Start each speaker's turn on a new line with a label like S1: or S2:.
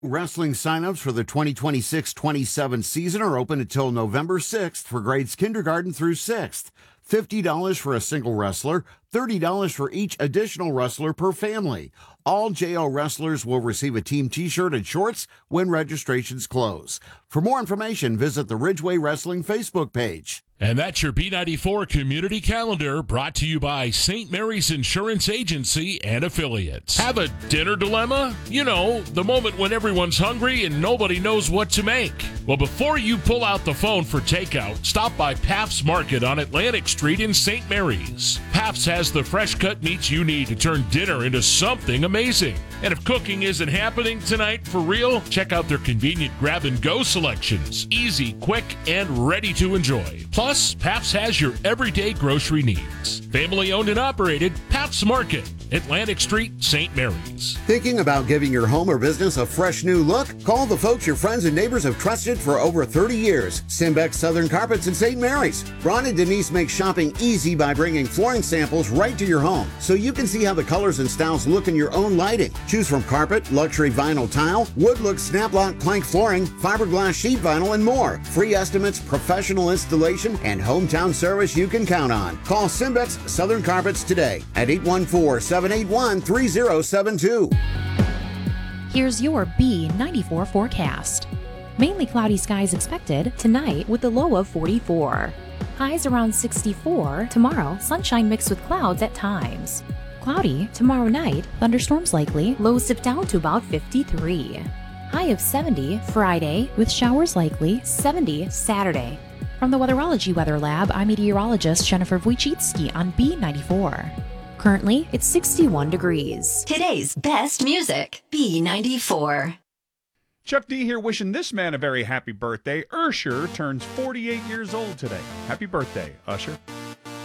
S1: Wrestling signups for the 2026-27 season are open until November 6th for grades kindergarten through 6th. $50 for a single wrestler, $30 for each additional wrestler per family. All JO wrestlers will receive a team t-shirt and shorts when registrations close. For more information, visit the Ridgeway Wrestling Facebook page.
S2: And that's your B94 Community Calendar, brought to you by St. Mary's Insurance Agency and affiliates. Have a dinner dilemma? You know, the moment when everyone's hungry and nobody knows what to make. Well, before you pull out the phone for takeout, stop by Paff's Market on Atlantic Street in St. Mary's. Paff's has the fresh cut meats you need to turn dinner into something amazing. And if cooking isn't happening tonight for real, check out their convenient grab-and-go selections. Easy, quick, and ready to enjoy. Plus, Paff's has your everyday grocery needs. Family owned and operated, Paff's Market, Atlantic Street, St. Mary's.
S1: Thinking about giving your home or business a fresh new look? Call the folks your friends and neighbors have trusted for over 30 years. Simbex Southern Carpets in St. Mary's. Ron and Denise make shopping easy by bringing flooring samples right to your home so you can see how the colors and styles look in your own lighting. Choose from carpet, luxury vinyl tile, wood look snap-lock plank flooring, fiberglass sheet vinyl, and more. Free estimates, professional installation, and hometown service you can count on. Call Simbex Southern Carpets today at 814-781-3072.
S3: Here's your B94 forecast. Mainly cloudy skies expected tonight with a low of 44. Highs around 64. Tomorrow, sunshine mixed with clouds at times. Cloudy tomorrow night, thunderstorms likely, lows dip down to about 53. High of 70 Friday with showers likely, 70 Saturday. From the Weatherology Weather Lab, I'm meteorologist Jennifer Wojcicki on B94. Currently, it's 61 degrees.
S4: Today's best music, B94.
S5: Chuck D here wishing this man a very happy birthday. Usher turns 48 years old today. Happy birthday, Usher.